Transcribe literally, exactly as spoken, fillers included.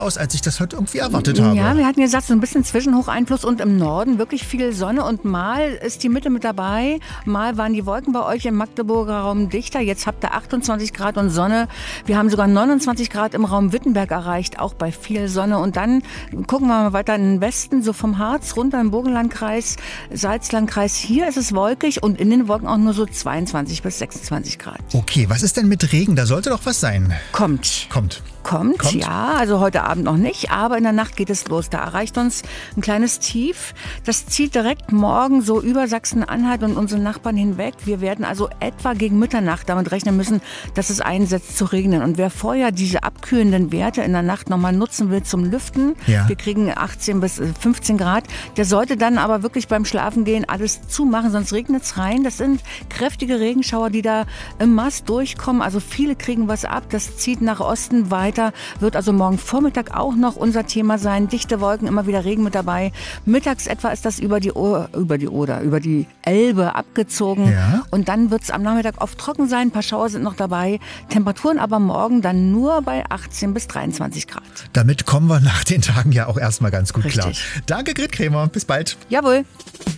aus, als ich das heute irgendwie erwartet habe. Ja, wir hatten gesagt, so ein bisschen Zwischenhocheinfluss und im Norden wirklich viel Sonne und mal ist die Mitte mit dabei, mal waren die Wolken bei euch im Magdeburger Raum dichter, jetzt habt ihr achtundzwanzig Grad und Sonne. Wir haben sogar neunundzwanzig Grad im Raum Wittenberg erreicht, auch bei viel Sonne. Und dann gucken wir mal weiter in den Westen, so vom Harz runter im Burgenlandkreis, Salzlandkreis. Hier ist es wolkig und in den Wolken auch nur so zweiundzwanzig bis sechsundzwanzig Grad. Okay, was ist denn mit Regen? Da sollte doch was sein. Kommt. Kommt. Kommt, Kommt, ja, also heute Abend noch nicht, aber in der Nacht geht es los. Da erreicht uns ein kleines Tief. Das zieht direkt morgen so über Sachsen-Anhalt und unsere Nachbarn hinweg. Wir werden also etwa gegen Mitternacht damit rechnen müssen, dass es einsetzt zu regnen. Und wer vorher diese abkühlenden Werte in der Nacht nochmal nutzen will zum Lüften, ja. wir kriegen achtzehn bis fünfzehn Grad, der sollte dann aber wirklich beim Schlafengehen alles zumachen, sonst regnet es rein. Das sind kräftige Regenschauer, die da im Mass durchkommen. Also viele kriegen was ab, das zieht nach Osten weiter. Wird also morgen Vormittag auch noch unser Thema sein. Dichte Wolken, immer wieder Regen mit dabei. Mittags etwa ist das über die, o- über die Oder, über die Elbe abgezogen. Ja. Und dann wird es am Nachmittag oft trocken sein. Ein paar Schauer sind noch dabei. Temperaturen aber morgen dann nur bei achtzehn bis dreiundzwanzig Grad. Damit kommen wir nach den Tagen ja auch erstmal ganz gut Richtig. klar. Danke, Grit Krämer. Bis bald. Jawohl.